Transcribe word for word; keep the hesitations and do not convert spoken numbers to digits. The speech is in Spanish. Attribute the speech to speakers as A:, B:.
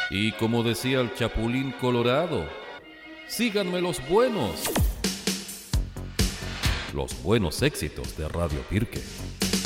A: Y como decía el Chapulín Colorado, síganme los buenos. Los buenos éxitos de Radio Pirque.